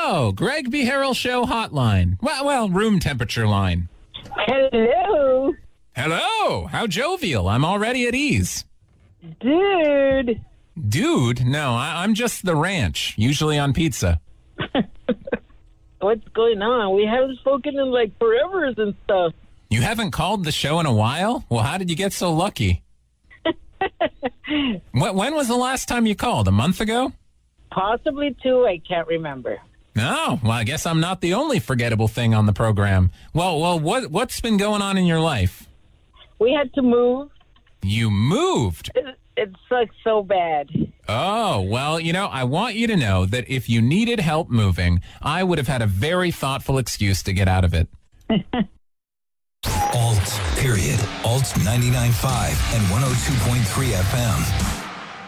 Oh, Greg B. Harrell Show hotline. Well, room temperature line. Hello. Hello. How jovial. I'm already at ease. Dude. Dude? No, I'm just the ranch, usually on pizza. What's going on? We haven't spoken in like forever and stuff. You haven't called the show in a while? Well, how did you get so lucky? When was the last time you called? A month ago? Possibly 2. I can't remember. No, well, I guess I'm not the only forgettable thing on the program. Well, what's been going on in your life? We had to move. You moved? It sucks so bad. Oh, well, I want you to know that if you needed help moving, I would have had a very thoughtful excuse to get out of it. Alt, period. Alt 99.5 and 102.3 FM.